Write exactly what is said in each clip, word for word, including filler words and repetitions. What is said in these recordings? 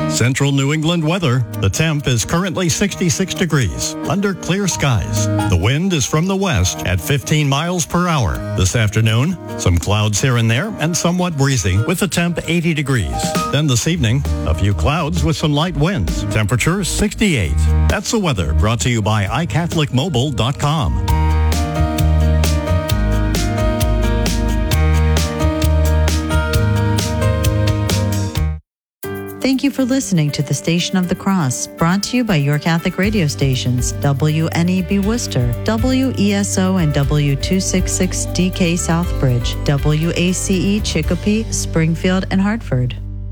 Central New England weather. The temp is currently sixty-six degrees under clear skies. The wind is from the west at fifteen miles per hour. This afternoon, some clouds here and there and somewhat breezy with the temp eighty degrees. Then this evening, a few clouds with some light winds. Temperature sixty-eight. That's the weather brought to you by i catholic mobile dot com. Thank you for listening to the Station of the Cross, brought to you by your Catholic radio stations, W N E B Worcester, W E S O and W two sixty-six D K Southbridge, W A C E Chicopee, Springfield, and Hartford.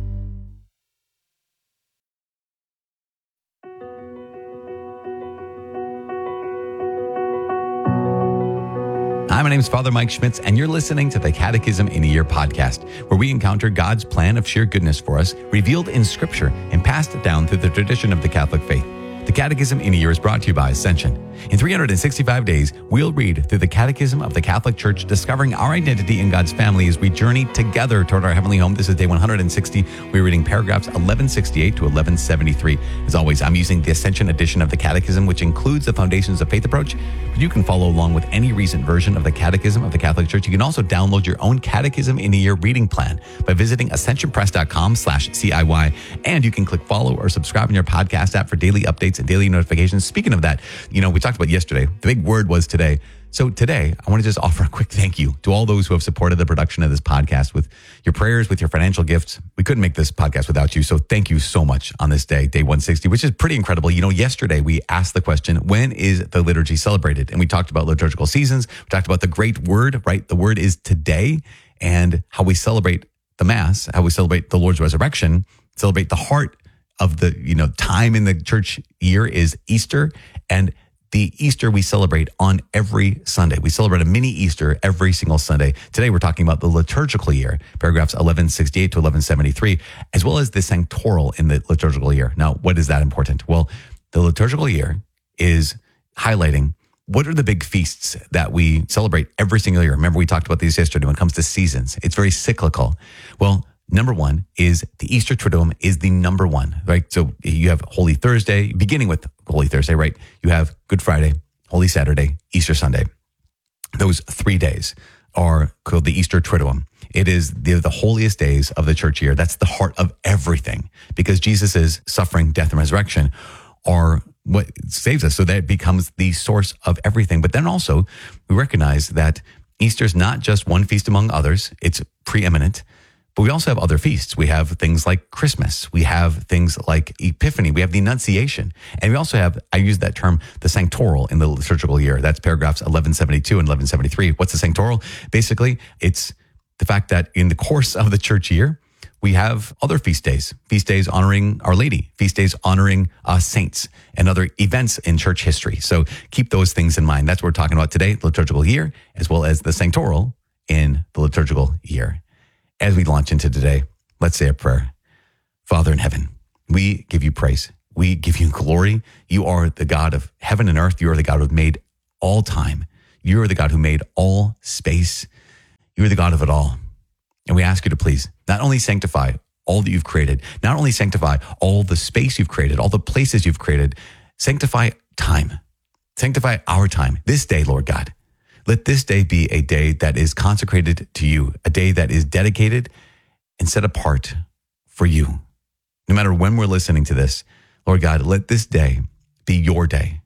Hi, my name is Father Mike Schmitz, and you're listening to the Catechism in a Year podcast, where we encounter God's plan of sheer goodness for us, revealed in Scripture and passed down through the tradition of the Catholic faith. The Catechism in a Year is brought to you by Ascension. In three hundred sixty-five days, we'll read through the Catechism of the Catholic Church, discovering our identity in God's family as we journey together toward our heavenly home. This is day one hundred sixty. We're reading paragraphs eleven sixty-eight to eleven seventy-three. As always, I'm using the Ascension edition of the Catechism, which includes the Foundations of Faith approach, but you can follow along with any recent version of the Catechism of the Catholic Church. You can also download your own Catechism in a Year reading plan by visiting ascensionpress.com slash CIY, and you can click follow or subscribe in your podcast app for daily updates and daily notifications. Speaking of that, you know, we talked about yesterday. The big word was today. So today, I want to just offer a quick thank you to all those who have supported the production of this podcast with your prayers, with your financial gifts. We couldn't make this podcast without you. So thank you so much on this day, day one sixty, which is pretty incredible. You know, yesterday we asked the question, when is the liturgy celebrated? And we talked about liturgical seasons. We talked about the great word, right? The word is today, and how we celebrate the Mass, how we celebrate the Lord's resurrection, celebrate the heart of the, you know, time in the church year is Easter. And the Easter we celebrate on every Sunday. We celebrate a mini Easter every single Sunday. Today we're talking about the liturgical year, paragraphs eleven sixty-eight to eleven seventy-three, as well as the sanctoral in the liturgical year. Now, what is that important? Well, the liturgical year is highlighting what are the big feasts that we celebrate every single year. Remember, we talked about these yesterday when it comes to seasons. It's very cyclical. Well, number one is the Easter Triduum is the number one, right? So you have Holy Thursday, beginning with Holy Thursday, right? You have Good Friday, Holy Saturday, Easter Sunday. Those three days are called the Easter Triduum. It is the, the holiest days of the church year. That's the heart of everything, because Jesus' suffering, death, and resurrection are what saves us. So that it becomes the source of everything. But then also we recognize that Easter is not just one feast among others. It's preeminent. But we also have other feasts. We have things like Christmas. We have things like Epiphany. We have the Annunciation. And we also have, I use that term, the sanctoral in the liturgical year. That's paragraphs eleven seventy-two and eleven seventy-three. What's the sanctoral? Basically, it's the fact that in the course of the church year, we have other feast days, feast days honoring Our Lady, feast days honoring uh, saints, and other events in church history. So keep those things in mind. That's what we're talking about today, the liturgical year, as well as the sanctoral in the liturgical year. As we launch into today, let's say a prayer. Father in heaven, we give you praise. We give you glory. You are the God of heaven and earth. You are the God who made all time. You are the God who made all space. You are the God of it all. And we ask you to please not only sanctify all that you've created, not only sanctify all the space you've created, all the places you've created, sanctify time. Sanctify our time. This day, Lord God. Let this day be a day that is consecrated to you, a day that is dedicated and set apart for you. No matter when we're listening to this, Lord God, let this day be your day.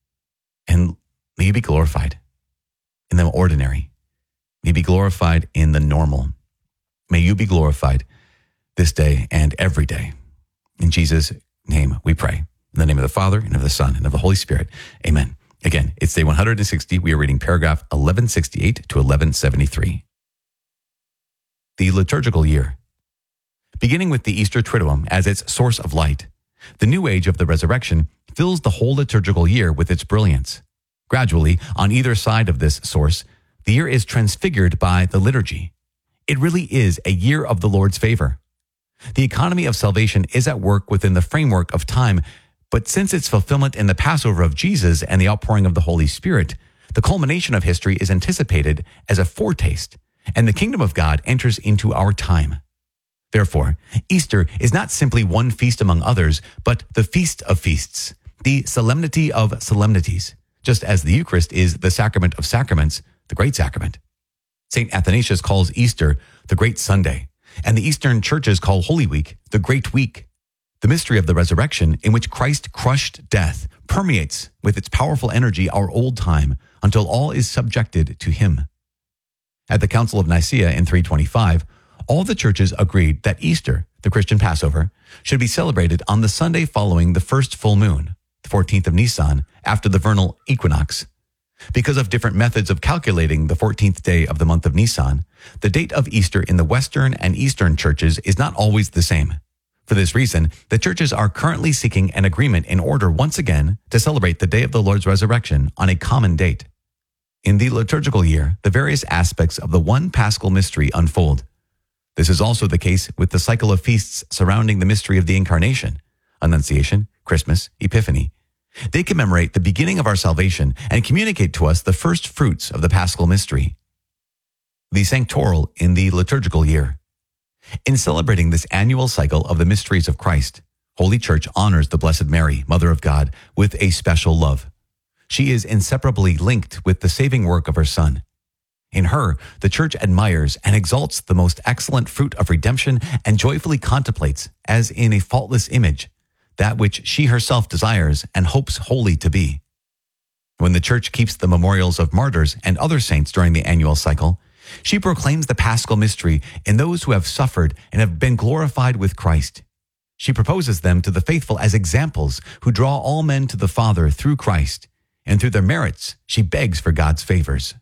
And may you be glorified in the ordinary. May you be glorified in the normal. May you be glorified this day and every day. In Jesus' name we pray. In the name of the Father, and of the Son, and of the Holy Spirit. Amen. Again, it's day one hundred sixty. We are reading paragraph eleven sixty-eight to eleven seventy-three. The liturgical year. Beginning with the Easter Triduum as its source of light, the new age of the resurrection fills the whole liturgical year with its brilliance. Gradually, on either side of this source, the year is transfigured by the liturgy. It really is a year of the Lord's favor. The economy of salvation is at work within the framework of time, but since its fulfillment in the Passover of Jesus and the outpouring of the Holy Spirit, the culmination of history is anticipated as a foretaste, and the kingdom of God enters into our time. Therefore, Easter is not simply one feast among others, but the feast of feasts, the solemnity of solemnities, just as the Eucharist is the sacrament of sacraments, the great sacrament. Saint Athanasius calls Easter the Great Sunday, and the Eastern churches call Holy Week the Great Week. The mystery of the resurrection, in which Christ crushed death, permeates with its powerful energy our old time until all is subjected to him. At the Council of Nicaea in three twenty-five, all the churches agreed that Easter, the Christian Passover, should be celebrated on the Sunday following the first full moon, the fourteenth of Nisan, after the vernal equinox. Because of different methods of calculating the fourteenth day of the month of Nisan, the date of Easter in the Western and Eastern churches is not always the same. For this reason, the churches are currently seeking an agreement in order once again to celebrate the day of the Lord's resurrection on a common date. In the liturgical year, the various aspects of the one paschal mystery unfold. This is also the case with the cycle of feasts surrounding the mystery of the Incarnation, Annunciation, Christmas, Epiphany. They commemorate the beginning of our salvation and communicate to us the first fruits of the paschal mystery. The sanctoral in the liturgical year. In celebrating this annual cycle of the mysteries of Christ, Holy Church honors the Blessed Mary, Mother of God, with a special love. She is inseparably linked with the saving work of her Son. In her, the Church admires and exalts the most excellent fruit of redemption and joyfully contemplates, as in a faultless image, that which she herself desires and hopes wholly to be. When the Church keeps the memorials of martyrs and other saints during the annual cycle, she proclaims the paschal mystery in those who have suffered and have been glorified with Christ. She proposes them to the faithful as examples who draw all men to the Father through Christ, and through their merits, she begs for God's favors.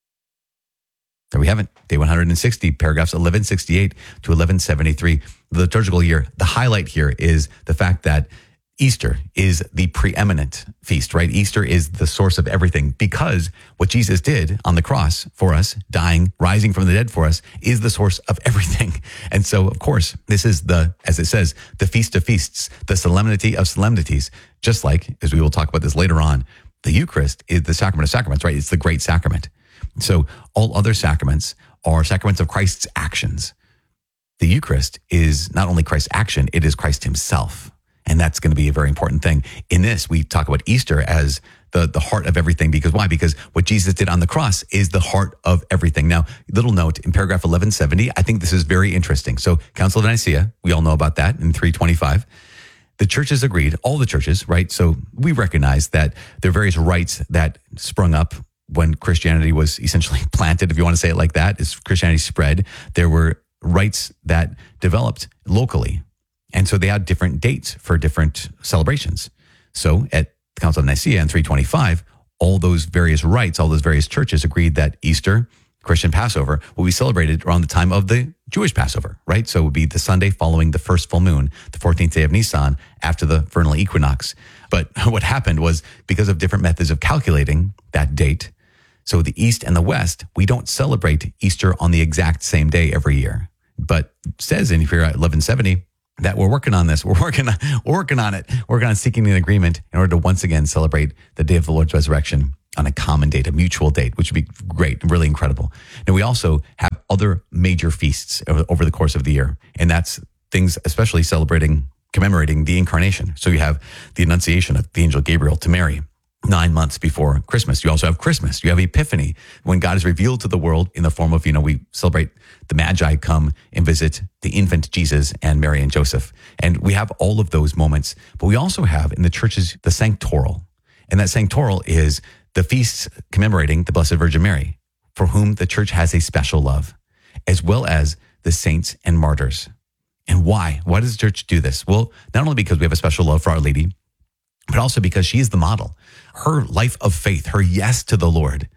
There we have it, day one hundred sixty, paragraphs eleven sixty-eight to eleven seventy-three. The liturgical year, the highlight here is the fact that Easter is the preeminent feast, right? Easter is the source of everything because what Jesus did on the cross for us, dying, rising from the dead for us, is the source of everything. And so, of course, this is the, as it says, the feast of feasts, the solemnity of solemnities, just like, as we will talk about this later on, the Eucharist is the sacrament of sacraments, right? It's the great sacrament. So all other sacraments are sacraments of Christ's actions. The Eucharist is not only Christ's action, it is Christ himself. And that's going to be a very important thing. In this, we talk about Easter as the, the heart of everything. Because why? Because what Jesus did on the cross is the heart of everything. Now, little note in paragraph eleven seventy, I think this is very interesting. So Council of Nicaea, we all know about that in three twenty-five. The churches agreed, all the churches, right? So we recognize that there are various rites that sprung up when Christianity was essentially planted, if you want to say it like that, as Christianity spread. There were rites that developed locally. And so they had different dates for different celebrations. So at the Council of Nicaea in three twenty-five, all those various rites, all those various churches agreed that Easter, Christian Passover, will be celebrated around the time of the Jewish Passover, right? So it would be the Sunday following the first full moon, the fourteenth day of Nisan, after the vernal equinox. But what happened was, because of different methods of calculating that date, so the East and the West, we don't celebrate Easter on the exact same day every year. But it says in here at eleven seventy, that we're working on this. We're working on, we're working on it. We're working on seeking an agreement in order to once again celebrate the day of the Lord's resurrection on a common date, a mutual date, which would be great, really incredible. And we also have other major feasts over the course of the year. And that's things especially celebrating, commemorating the Incarnation. So you have the Annunciation of the angel Gabriel to Mary, nine months before Christmas. You also have Christmas. You have Epiphany, when God is revealed to the world in the form of, you know, we celebrate the Magi come and visit the infant Jesus and Mary and Joseph. And we have all of those moments. But we also have in the churches the sanctoral. And that sanctoral is the feasts commemorating the Blessed Virgin Mary, for whom the church has a special love, as well as the saints and martyrs. And why? Why does the church do this? Well, not only because we have a special love for Our Lady, but also because she is the model. Her life of faith, her yes to the Lord,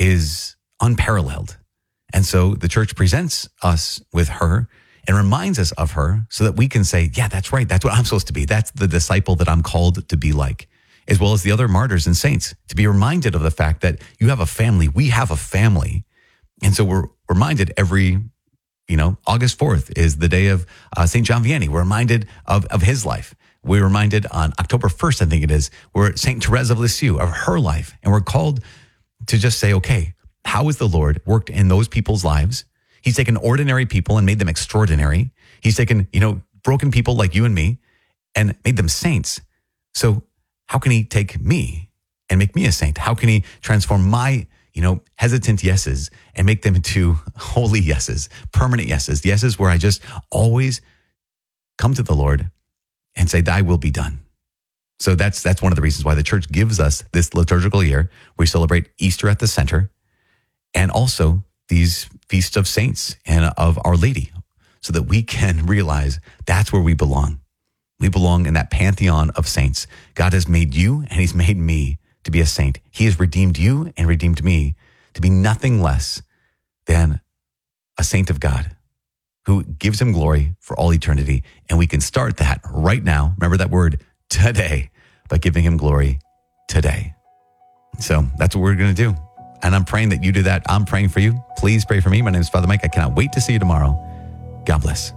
is unparalleled. And so the church presents us with her and reminds us of her so that we can say, yeah, that's right. That's what I'm supposed to be. That's the disciple that I'm called to be like, as well as the other martyrs and saints, to be reminded of the fact that you have a family. We have a family. And so we're reminded every, you know, August fourth is the day of uh, Saint John Vianney. We're reminded of, of his life. We're reminded on October first, I think it is, we're Saint Therese of Lisieux, of her life. And we're called to just say, okay, how has the Lord worked in those people's lives? He's taken ordinary people and made them extraordinary. He's taken, you know, broken people like you and me and made them saints. So how can he take me and make me a saint? How can he transform my, you know, hesitant yeses and make them into holy yeses, permanent yeses, yeses where I just always come to the Lord and say, thy will be done. So that's that's one of the reasons why the church gives us this liturgical year. We celebrate Easter at the center and also these feasts of saints and of Our Lady so that we can realize that's where we belong. We belong in that pantheon of saints. God has made you and he's made me to be a saint. He has redeemed you and redeemed me to be nothing less than a saint of God who gives him glory for all eternity. And we can start that right now. Remember that word, today, by giving him glory today. So that's what we're going to do. And I'm praying that you do that. I'm praying for you. Please pray for me. My name is Father Mike. I cannot wait to see you tomorrow. God bless.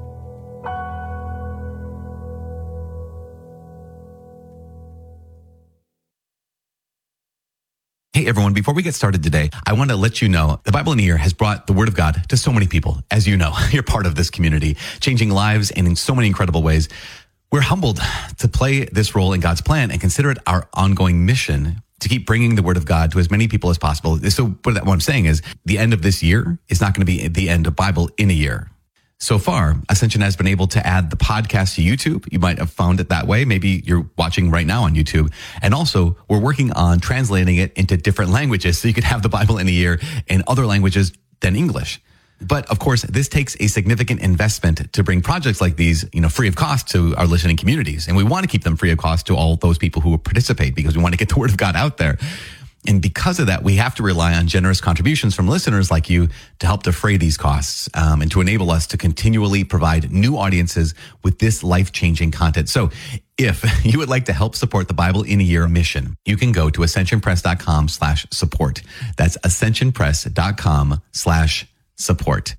Hey everyone, before we get started today, I want to let you know the Bible in a Year has brought the Word of God to so many people. As you know, you're part of this community, changing lives and in so many incredible ways. We're humbled to play this role in God's plan and consider it our ongoing mission to keep bringing the Word of God to as many people as possible. So what I'm saying is the end of this year is not going to be the end of Bible in a Year. So far, Ascension has been able to add the podcast to YouTube. You might have found it that way. Maybe you're watching right now on YouTube. And also, we're working on translating it into different languages so you could have the Bible in a Year in other languages than English. But of course, this takes a significant investment to bring projects like these, you know, free of cost to our listening communities. And we want to keep them free of cost to all those people who participate because we want to get the Word of God out there. And because of that, we have to rely on generous contributions from listeners like you to help defray these costs um, and to enable us to continually provide new audiences with this life-changing content. So if you would like to help support the Bible in a Year mission, you can go to ascensionpress.com slash support. That's ascensionpress.com slash support.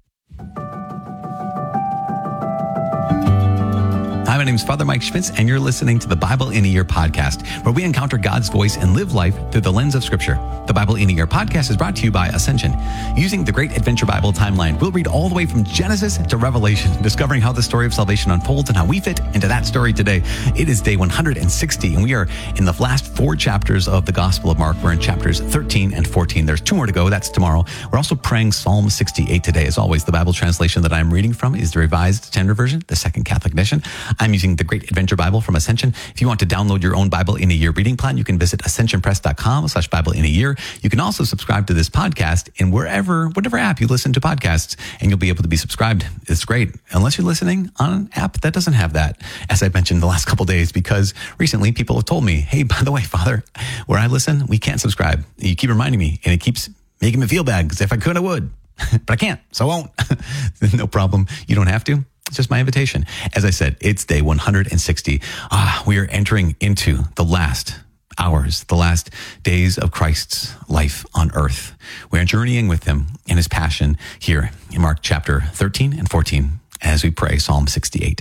Hi, my name is Father Mike Schmitz, and you're listening to the Bible in a Year podcast, where we encounter God's voice and live life through the lens of Scripture. The Bible in a Year podcast is brought to you by Ascension. Using the Great Adventure Bible timeline, we'll read all the way from Genesis to Revelation, discovering how the story of salvation unfolds and how we fit into that story today. It is day one hundred sixty, and we are in the last four chapters of the Gospel of Mark. We're in chapters thirteen and fourteen. There's two more to go. That's tomorrow. We're also praying Psalm sixty-eight today. As always, the Bible translation that I'm reading from is the Revised Standard Version, the Second Catholic Edition. I'm using the Great Adventure Bible from Ascension. If you want to download your own Bible in a Year reading plan, you can visit ascensionpress.com slash Bible in a Year. You can also subscribe to this podcast in wherever, whatever app you listen to podcasts, and you'll be able to be subscribed. It's great. Unless you're listening on an app that doesn't have that, as I've mentioned the last couple of days, because recently people have told me, hey, by the way, Father, where I listen, we can't subscribe. You keep reminding me, and it keeps making me feel bad, because if I could, I would. But I can't, so I won't. No problem. You don't have to. It's just my invitation. As I said, it's day one hundred sixty. Ah, we are entering into the last hours, the last days of Christ's life on earth. We are journeying with him in his passion here in Mark chapter thirteen and fourteen as we pray Psalm sixty-eight.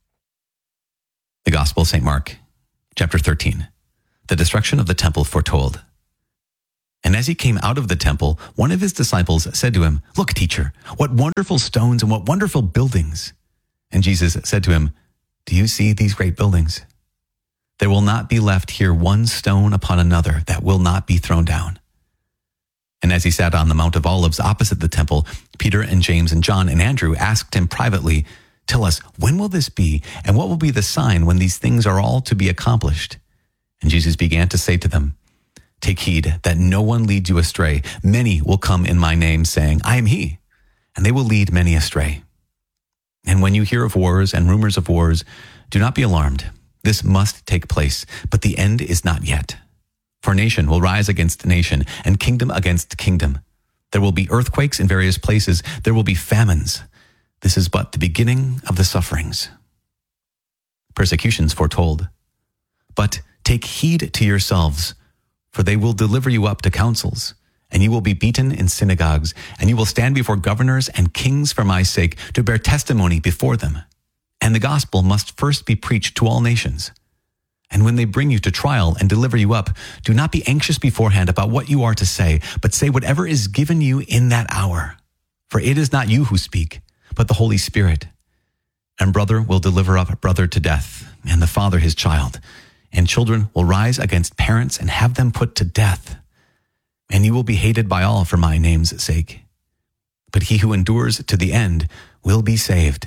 The Gospel of Saint Mark, chapter thirteen. The destruction of the temple foretold. And as he came out of the temple, one of his disciples said to him, "Look, teacher, what wonderful stones and what wonderful buildings." And Jesus said to him, "Do you see these great buildings? There will not be left here one stone upon another that will not be thrown down." And as he sat on the Mount of Olives opposite the temple, Peter and James and John and Andrew asked him privately, "Tell us, when will this be? And what will be the sign when these things are all to be accomplished?" And Jesus began to say to them, "Take heed that no one leads you astray. Many will come in my name, saying, 'I am he,' and they will lead many astray. And when you hear of wars and rumors of wars, do not be alarmed. This must take place, but the end is not yet. For nation will rise against nation, and kingdom against kingdom. There will be earthquakes in various places. There will be famines. This is but the beginning of the sufferings." Persecutions foretold. "But take heed to yourselves, for they will deliver you up to councils, and you will be beaten in synagogues, and you will stand before governors and kings for my sake to bear testimony before them. And the gospel must first be preached to all nations. And when they bring you to trial and deliver you up, do not be anxious beforehand about what you are to say, but say whatever is given you in that hour. For it is not you who speak, but the Holy Spirit. and brother will deliver up brother to death, and the father his child, and children will rise against parents and have them put to death. And you will be hated by all for my name's sake. But he who endures to the end will be saved.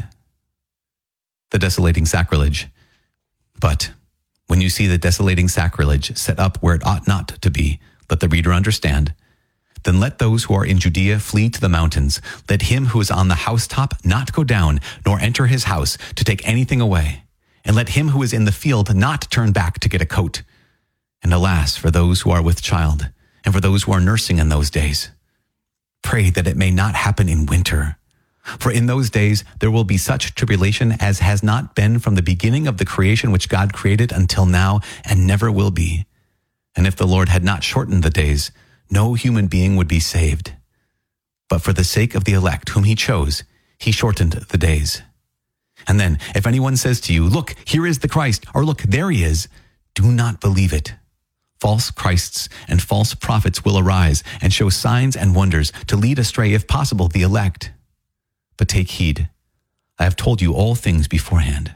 The desolating sacrilege. But when you see the desolating sacrilege set up where it ought not to be, let the reader understand. Then let those who are in Judea flee to the mountains. Let him who is on the housetop not go down, nor enter his house to take anything away. And let him who is in the field not turn back to get a coat. And alas, for those who are with child, and for those who are nursing in those days. Pray that it may not happen in winter. For in those days there will be such tribulation as has not been from the beginning of the creation which God created until now, and never will be. And if the Lord had not shortened the days, no human being would be saved. But for the sake of the elect whom he chose, he shortened the days. And then, if anyone says to you, look, here is the Christ, or look, there he is, do not believe it. False Christs and false prophets will arise and show signs and wonders to lead astray, if possible, the elect. But take heed, I have told you all things beforehand.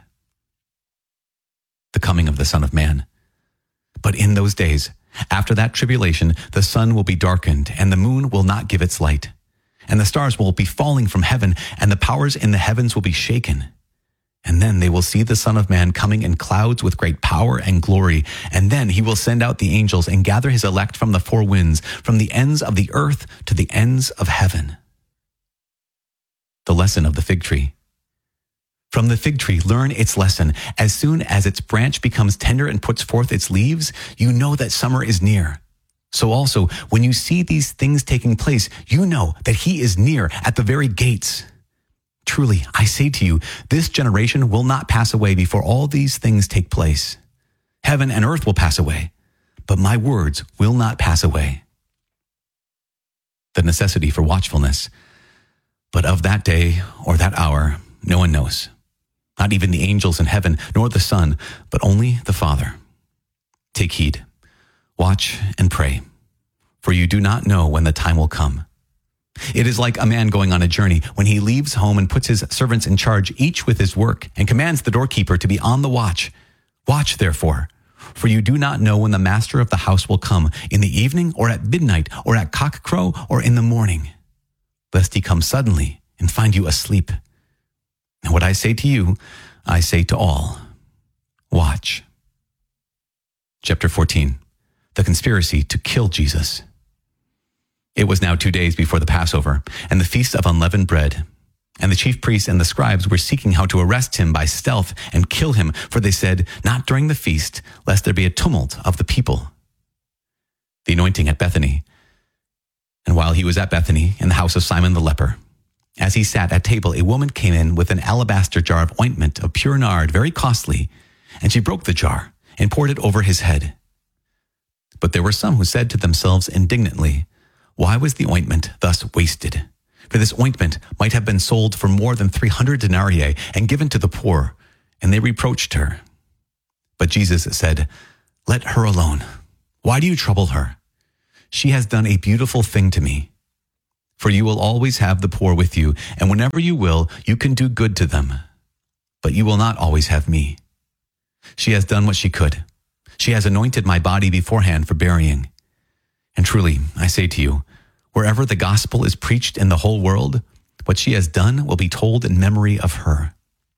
The coming of the Son of Man. But in those days, after that tribulation, the sun will be darkened, and the moon will not give its light. And the stars will be falling from heaven, and the powers in the heavens will be shaken. And then they will see the Son of Man coming in clouds with great power and glory. And then he will send out the angels and gather his elect from the four winds, from the ends of the earth to the ends of heaven. The lesson of the fig tree. From the fig tree, learn its lesson. As soon as its branch becomes tender and puts forth its leaves, you know that summer is near. So also, when you see these things taking place, you know that he is near at the very gates. Truly, I say to you, this generation will not pass away before all these things take place. Heaven and earth will pass away, but my words will not pass away. The necessity for watchfulness. But of that day or that hour, no one knows. Not even the angels in heaven, nor the Son, but only the Father. Take heed, watch and pray, for you do not know when the time will come. It is like a man going on a journey when he leaves home and puts his servants in charge, each with his work, and commands the doorkeeper to be on the watch. Watch, therefore, for you do not know when the master of the house will come, in the evening or at midnight or at cockcrow or in the morning, lest he come suddenly and find you asleep. And what I say to you, I say to all, watch. Chapter fourteen, the conspiracy to kill Jesus. It was now two days before the Passover and the feast of unleavened bread. And the chief priests and the scribes were seeking how to arrest him by stealth and kill him, for they said, not during the feast, lest there be a tumult of the people. The anointing at Bethany. And while he was at Bethany, in the house of Simon the leper, as he sat at table, a woman came in with an alabaster jar of ointment of pure nard, very costly, and she broke the jar and poured it over his head. But there were some who said to themselves indignantly, why was the ointment thus wasted? For this ointment might have been sold for more than three hundred denarii and given to the poor, and they reproached her. But Jesus said, let her alone. Why do you trouble her? She has done a beautiful thing to me. For you will always have the poor with you, and whenever you will, you can do good to them. But you will not always have me. She has done what she could. She has anointed my body beforehand for burying. And truly, I say to you, wherever the gospel is preached in the whole world, what she has done will be told in memory of her.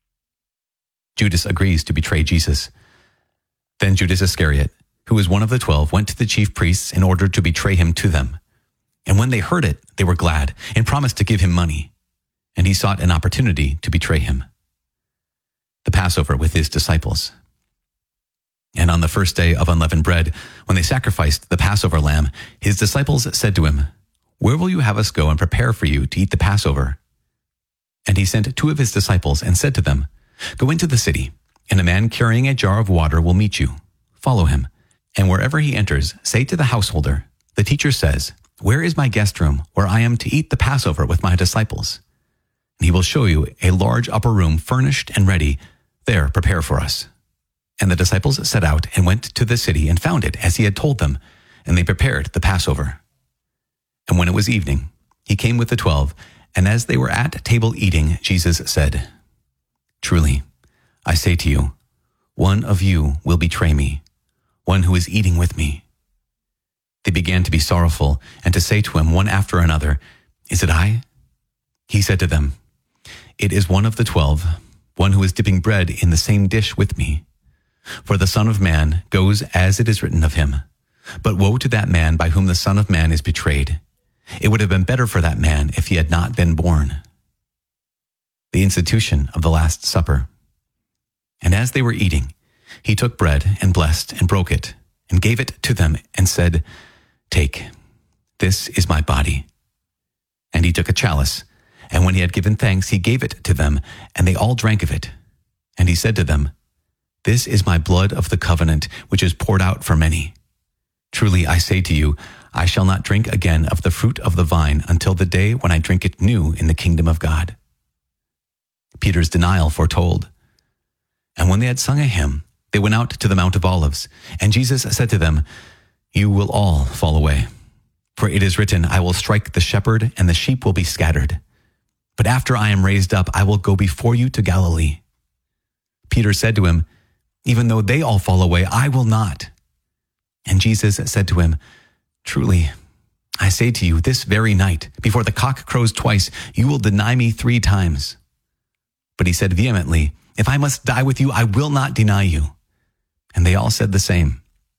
Judas agrees to betray Jesus. Then Judas Iscariot, who was one of the twelve, went to the chief priests in order to betray him to them. And when they heard it, they were glad and promised to give him money. And he sought an opportunity to betray him. The Passover with his disciples. And on the first day of unleavened bread, when they sacrificed the Passover lamb, his disciples said to him, where will you have us go and prepare for you to eat the Passover? And he sent two of his disciples and said to them, go into the city, and a man carrying a jar of water will meet you. Follow him. And wherever he enters, say to the householder, the teacher says, where is my guest room where I am to eat the Passover with my disciples? And he will show you a large upper room furnished and ready. There, prepare for us. And the disciples set out and went to the city and found it as he had told them, and they prepared the Passover. And when it was evening, he came with the twelve, and as they were at table eating, Jesus said, Truly, I say to you, one of you will betray me, one who is eating with me." They began to be sorrowful and to say to him one after another, "Is it I?" He said to them, "It is one of the twelve, one who is dipping bread in the same dish with me. For the Son of Man goes as it is written of him. But woe to that man by whom the Son of Man is betrayed. It would have been better for that man if he had not been born." The institution of the Last Supper. And as they were eating, he took bread and blessed and broke it and gave it to them and said, "Take, this is my body." And he took a chalice, and when he had given thanks, he gave it to them, and they all drank of it. And he said to them, "This is my blood of the covenant, which is poured out for many. Truly I say to you, I shall not drink again of the fruit of the vine until the day when I drink it new in the kingdom of God." Peter's denial foretold. And when they had sung a hymn, they went out to the Mount of Olives, and Jesus said to them, "You will all fall away. For it is written, I will strike the shepherd, and the sheep will be scattered. But after I am raised up, I will go before you to Galilee." Peter said to him, "Even though they all fall away, I will not." And Jesus said to him, "Truly, I say to you, this very night, before the cock crows twice, you will deny me three times." But he said vehemently, "If I must die with you, I will not deny you." And they all said the same.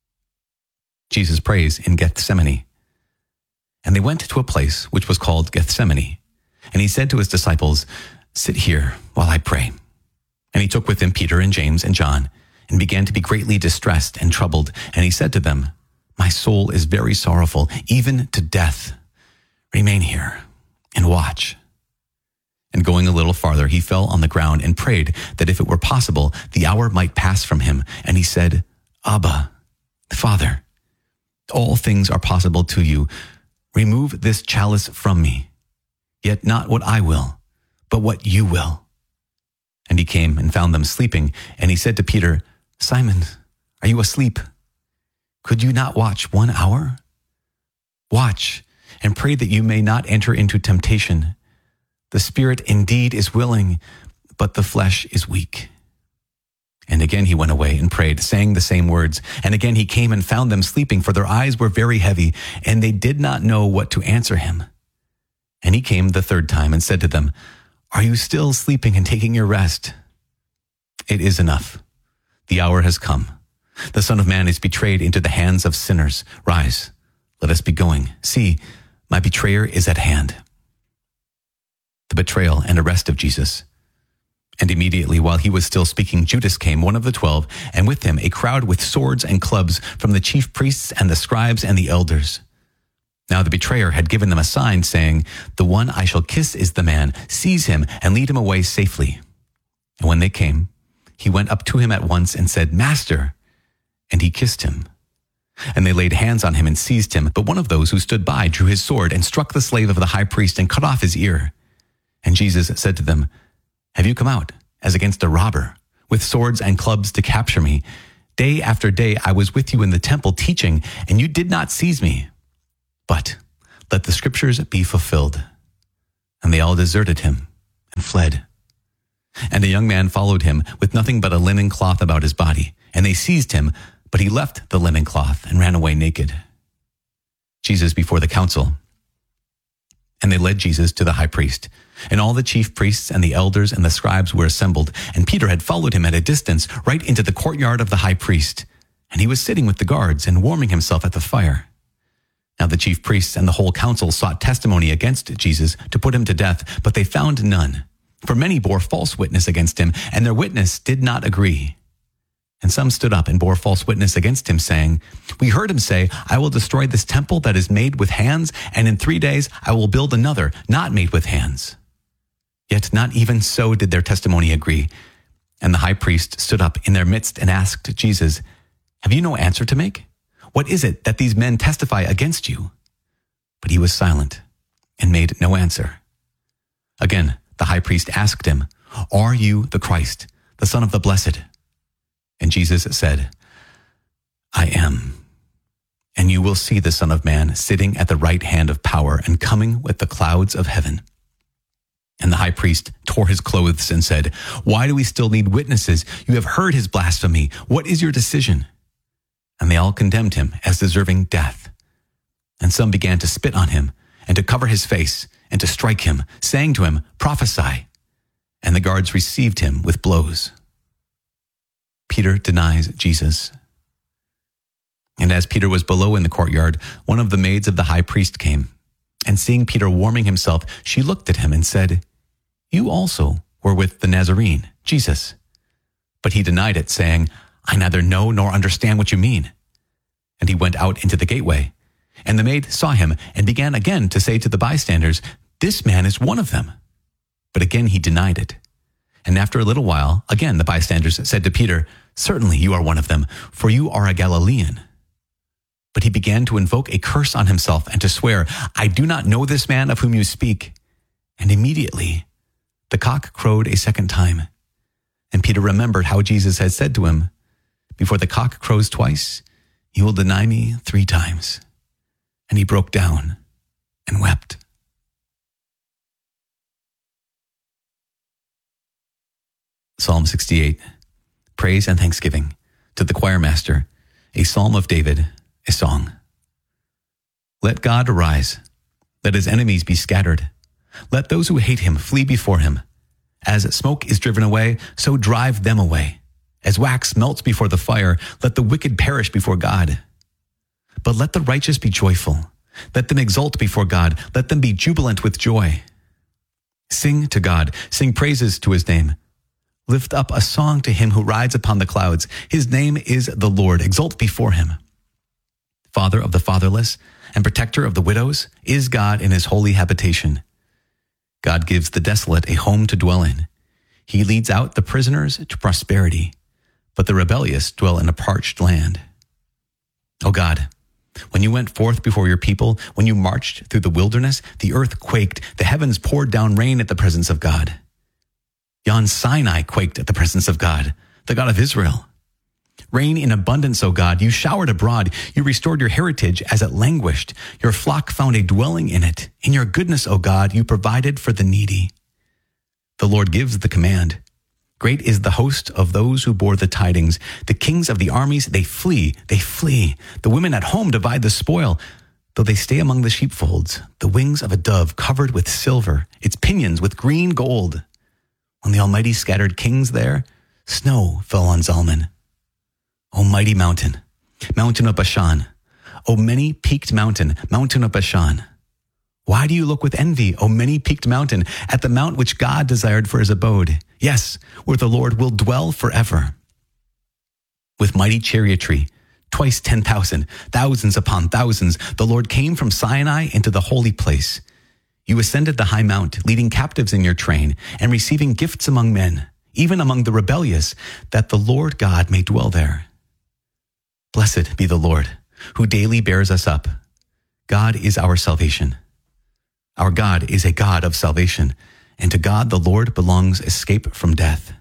Jesus prays in Gethsemane. And they went to a place which was called Gethsemane. And he said to his disciples, "Sit here while I pray." And he took with him Peter and James and John, and began to be greatly distressed and troubled. And he said to them, "My soul is very sorrowful, even to death. Remain here and watch." And going a little farther, he fell on the ground and prayed that if it were possible, the hour might pass from him. And he said, "Abba, Father, all things are possible to you. Remove this chalice from me. Yet not what I will, but what you will." And he came and found them sleeping. And he said to Peter, "Simon, are you asleep? Could you not watch one hour? Watch and pray that you may not enter into temptation. The spirit indeed is willing, but the flesh is weak." And again he went away and prayed, saying the same words. And again he came and found them sleeping, for their eyes were very heavy, and they did not know what to answer him. And he came the third time and said to them, "Are you still sleeping and taking your rest? It is enough. The hour has come. The Son of Man is betrayed into the hands of sinners. Rise, let us be going. See, my betrayer is at hand." The betrayal and arrest of Jesus. And immediately while he was still speaking, Judas came, one of the twelve, and with him a crowd with swords and clubs from the chief priests and the scribes and the elders. Now the betrayer had given them a sign, saying, "The one I shall kiss is the man. Seize him and lead him away safely." And when they came, he went up to him at once and said, "Master," and he kissed him. And they laid hands on him and seized him. But one of those who stood by drew his sword and struck the slave of the high priest and cut off his ear. And Jesus said to them, "Have you come out, as against a robber, with swords and clubs to capture me? Day after day I was with you in the temple teaching, and you did not seize me. But let the scriptures be fulfilled." And they all deserted him and fled. And a young man followed him with nothing but a linen cloth about his body. And they seized him, but he left the linen cloth and ran away naked. Jesus before the council. And they led Jesus to the high priest. And all the chief priests and the elders and the scribes were assembled. And Peter had followed him at a distance right into the courtyard of the high priest. And he was sitting with the guards and warming himself at the fire. Now the chief priests and the whole council sought testimony against Jesus to put him to death, but they found none. For many bore false witness against him, and their witness did not agree. And some stood up and bore false witness against him, saying, "We heard him say, I will destroy this temple that is made with hands, and in three days I will build another, not made with hands." Yet not even so did their testimony agree. And the high priest stood up in their midst and asked Jesus, "Have you no answer to make? What is it that these men testify against you?" But he was silent and made no answer. Again, the high priest asked him, "Are you the Christ, the Son of the Blessed?" And Jesus said, "I am. And you will see the Son of Man sitting at the right hand of power and coming with the clouds of heaven." And the high priest tore his clothes and said, "Why do we still need witnesses? You have heard his blasphemy. What is your decision?" And they all condemned him as deserving death. And some began to spit on him and to cover his face and to strike him, saying to him, "Prophesy." And the guards received him with blows. Peter denies Jesus. And as Peter was below in the courtyard, one of the maids of the high priest came. And seeing Peter warming himself, she looked at him and said, "You also were with the Nazarene, Jesus." But he denied it, saying, "I neither know nor understand what you mean." And he went out into the gateway. And the maid saw him and began again to say to the bystanders, "This man is one of them." But again he denied it. And after a little while, again the bystanders said to Peter, "Certainly you are one of them, for you are a Galilean." But he began to invoke a curse on himself and to swear, "I do not know this man of whom you speak." And immediately the cock crowed a second time. And Peter remembered how Jesus had said to him, "Before the cock crows twice, you will deny me three times." And he broke down and wept. Psalm sixty-eight, Praise and Thanksgiving to the choir master, a psalm of David, a song. Let God arise. Let his enemies be scattered. Let those who hate him flee before him. As smoke is driven away, so drive them away. As wax melts before the fire, let the wicked perish before God. But let the righteous be joyful. Let them exult before God. Let them be jubilant with joy. Sing to God. Sing praises to his name. Lift up a song to him who rides upon the clouds. His name is the Lord. Exult before him. Father of the fatherless and protector of the widows is God in his holy habitation. God gives the desolate a home to dwell in. He leads out the prisoners to prosperity, but the rebellious dwell in a parched land. O God, when you went forth before your people, when you marched through the wilderness, the earth quaked, the heavens poured down rain at the presence of God. Yon Sinai quaked at the presence of God, the God of Israel. Rain in abundance, O God, you showered abroad. You restored your heritage as it languished. Your flock found a dwelling in it. In your goodness, O God, you provided for the needy. The Lord gives the command. Great is the host of those who bore the tidings. The kings of the armies, they flee, they flee. The women at home divide the spoil. Though they stay among the sheepfolds, the wings of a dove covered with silver, its pinions with green gold. When the Almighty scattered kings there, snow fell on Zalman. O mighty mountain, mountain of Bashan, O many-peaked mountain, mountain of Bashan. Why do you look with envy, O many-peaked mountain, at the mount which God desired for his abode? Yes, where the Lord will dwell forever. With mighty chariotry, twice ten thousand, thousands upon thousands, the Lord came from Sinai into the holy place. You ascended the high mount, leading captives in your train, and receiving gifts among men, even among the rebellious, that the Lord God may dwell there. Blessed be the Lord, who daily bears us up. God is our salvation. Our God is a God of salvation, and to God the Lord belongs escape from death.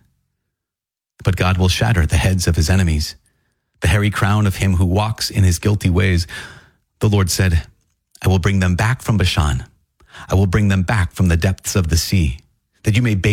But God will shatter the heads of his enemies, the hairy crown of him who walks in his guilty ways. The Lord said, I will bring them back from Bashan. I will bring them back from the depths of the sea, that you may bathe